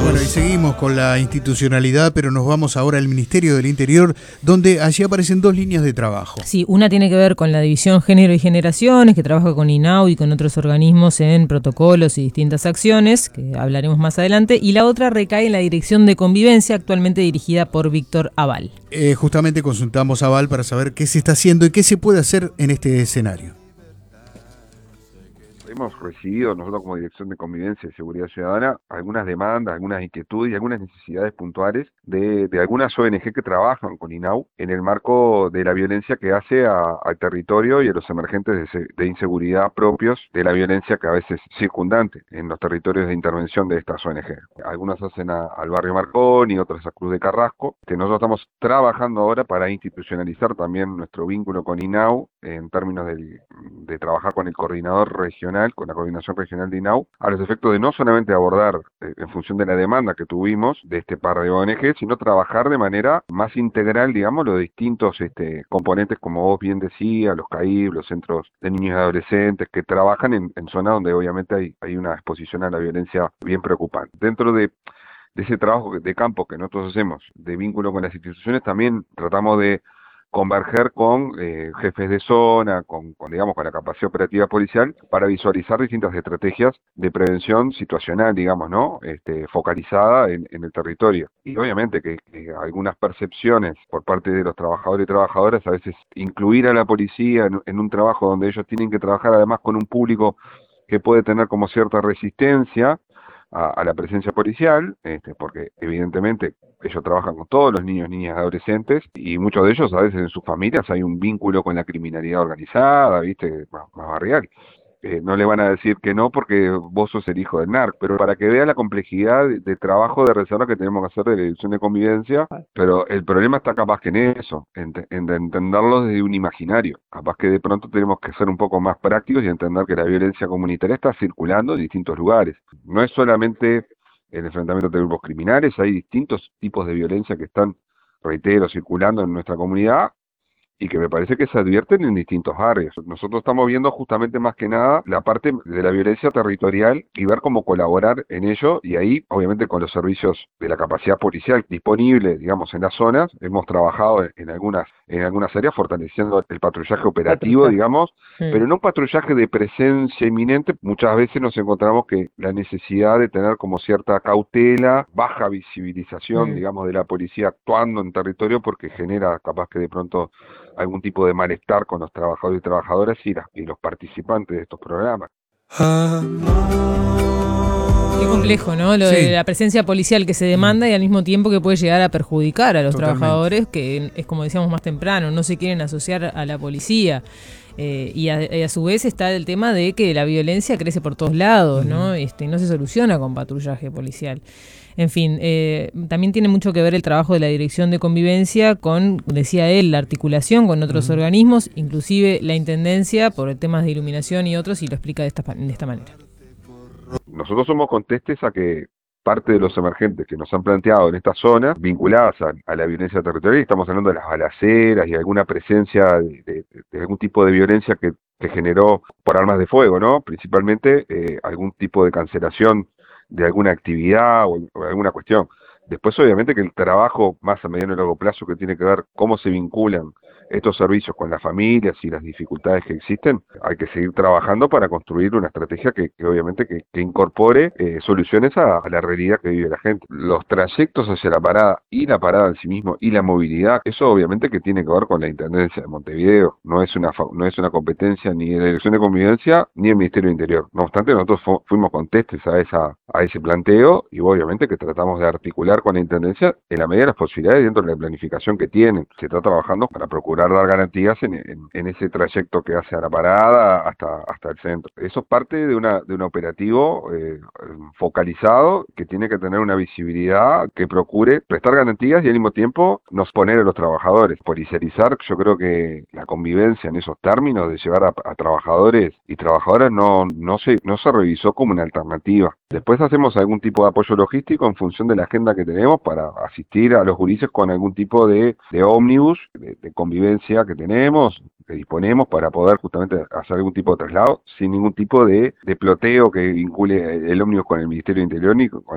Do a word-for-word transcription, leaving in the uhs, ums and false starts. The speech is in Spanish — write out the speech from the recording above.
Bueno, y seguimos con la institucionalidad, pero nos vamos ahora al Ministerio del Interior, donde allí aparecen dos líneas de trabajo. Sí, una tiene que ver con la División Género y Generaciones, que trabaja con INAU y con otros organismos en protocolos y distintas acciones, que hablaremos más adelante, y la otra recae en la Dirección de Convivencia, actualmente dirigida por Víctor Aval. Eh, justamente consultamos a Aval para saber qué se está haciendo y qué se puede hacer en este escenario. Hemos recibido nosotros como Dirección de Convivencia y Seguridad Ciudadana algunas demandas, algunas inquietudes y algunas necesidades puntuales de, de algunas O N G que trabajan con INAU en el marco de la violencia que hace a, al territorio y a los emergentes de, de inseguridad propios de la violencia que a veces es circundante en los territorios de intervención de estas O N G. Algunas hacen a, al barrio Marconi, otras a Cruz de Carrasco. Que nosotros estamos trabajando ahora para institucionalizar también nuestro vínculo con INAU en términos del, de trabajar con el coordinador regional, con la coordinación regional de INAU, a los efectos de no solamente abordar eh, en función de la demanda que tuvimos de este par de O N G, sino trabajar de manera más integral, digamos, los distintos este, componentes, como vos bien decías, los C A I B, los centros de niños y adolescentes, que trabajan en, en zonas donde obviamente hay, hay una exposición a la violencia bien preocupante. Dentro de de ese trabajo de campo que nosotros hacemos, de vínculo con las instituciones, también tratamos de converger con eh, jefes de zona, con, con, digamos, con la capacidad operativa policial, para visualizar distintas estrategias de prevención situacional, digamos, ¿no? Este, focalizada en, en el territorio. Y obviamente que, que algunas percepciones por parte de los trabajadores y trabajadoras, a veces incluir a la policía en, en un trabajo donde ellos tienen que trabajar además con un público que puede tener como cierta resistencia a, a la presencia policial, este, porque evidentemente ellos trabajan con todos los niños, niñas y adolescentes, y muchos de ellos a veces en sus familias hay un vínculo con la criminalidad organizada, viste, más, más barrial. Eh, no le van a decir que no porque vos sos el hijo del narco, pero para que vea la complejidad de, de trabajo de reserva que tenemos que hacer de la Dirección de Convivencia, pero el problema está capaz que en eso, en, en entenderlo desde un imaginario. Capaz que de pronto tenemos que ser un poco más prácticos y entender que la violencia comunitaria está circulando en distintos lugares. No es solamente el enfrentamiento de grupos criminales, hay distintos tipos de violencia que están, reitero, circulando en nuestra comunidad, y que me parece que se advierten en distintos barrios. Nosotros estamos viendo justamente más que nada la parte de la violencia territorial y ver cómo colaborar en ello, y ahí obviamente con los servicios de la capacidad policial disponible, digamos, en las zonas, hemos trabajado en algunas en algunas áreas fortaleciendo el patrullaje operativo, patrullaje. digamos, sí. Pero no un patrullaje de presencia inminente. Muchas veces nos encontramos que la necesidad de tener como cierta cautela, baja visibilización, sí. digamos, de la policía actuando en territorio, porque genera capaz que de pronto algún tipo de malestar con los trabajadores y trabajadoras y, la, y los participantes de estos programas. Qué complejo, ¿no? Lo sí. de la presencia policial que se demanda y al mismo tiempo que puede llegar a perjudicar a los Totalmente. trabajadores, que es como decíamos más temprano, no se quieren asociar a la policía. Eh, y, a, y a su vez está el tema de que la violencia crece por todos lados, uh-huh. ¿no? Este, no se soluciona con patrullaje policial. En fin, eh, también tiene mucho que ver el trabajo de la Dirección de Convivencia con, decía él, la articulación con otros uh-huh. organismos, inclusive la Intendencia por temas de iluminación y otros, y lo explica de esta, de esta manera. Nosotros somos contestes a que parte de los emergentes que nos han planteado en estas zonas, vinculadas a, a la violencia territorial, estamos hablando de las balaceras y alguna presencia de, de, de algún tipo de violencia que, que generó por armas de fuego, ¿no? Principalmente eh, algún tipo de cancelación de alguna actividad o, o alguna cuestión. Después, obviamente, que el trabajo más a mediano y largo plazo que tiene que ver cómo se vinculan estos servicios con las familias y las dificultades que existen, hay que seguir trabajando para construir una estrategia que, que obviamente que, que incorpore eh, soluciones a, a la realidad que vive la gente. Los trayectos hacia la parada y la parada en sí mismo y la movilidad, eso obviamente que tiene que ver con la Intendencia de Montevideo, no es una no es una competencia ni de la Dirección de Convivencia ni del Ministerio del Interior. No obstante, nosotros fu fuimos contestes a esa a ese planteo y obviamente que tratamos de articular con la Intendencia en la medida de las posibilidades dentro de la planificación que tienen. Se está trabajando para procurar dar garantías en, en, en ese trayecto que hace a la parada hasta hasta el centro. Eso es parte de una de un operativo eh, focalizado que tiene que tener una visibilidad que procure prestar garantías y al mismo tiempo nos poner a los trabajadores. Policializar, yo creo que la convivencia en esos términos de llevar a, a trabajadores y trabajadoras no no se no se revisó como una alternativa. Después hacemos algún tipo de apoyo logístico en función de la agenda que tenemos para asistir a los gurises con algún tipo de, de ómnibus, de, de convivencia que tenemos, que disponemos para poder justamente hacer algún tipo de traslado sin ningún tipo de, de ploteo que vincule el ómnibus con el Ministerio del Interior ni con